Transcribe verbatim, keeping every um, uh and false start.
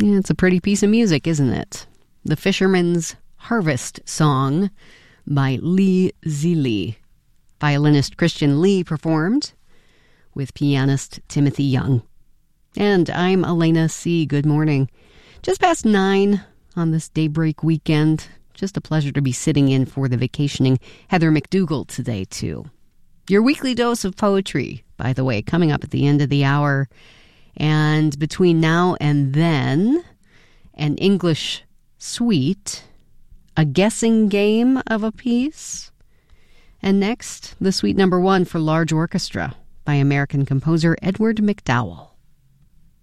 Yeah, it's a pretty piece of music, isn't it? The Fisherman's Harvest Song by Lee Zili. Violinist Christian Lee performed with pianist Timothy Young. And I'm Elena C. Good morning. Just past nine on this daybreak weekend. Just a pleasure to be sitting in for the vacationing Heather McDougall today, too. Your weekly dose of poetry, by the way, coming up at the end of the hour. And between now and then, an English suite, a guessing game of a piece. And next, the suite number one for large orchestra by American composer Edward McDowell.